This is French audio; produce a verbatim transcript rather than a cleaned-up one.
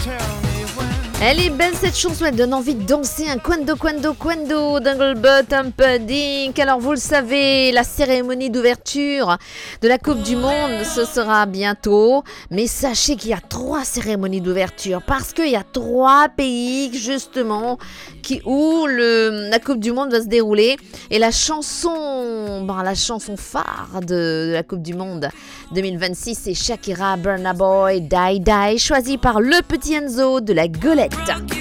Elle est belle cette chanson, elle donne envie de danser un quando quando quando Dangle Bottom Pudding. Alors vous le savez, la cérémonie d'ouverture de la Coupe du Monde, ce sera bientôt. Mais sachez qu'il y a trois cérémonies d'ouverture parce qu'il y a trois pays justement qui, où le, la Coupe du Monde va se dérouler. Et la chanson, ben, la chanson phare de, de la Coupe du Monde deux mille vingt-six, c'est Shakira, Burna Boy, Die Die, choisie par le petit Enzo de la Golette.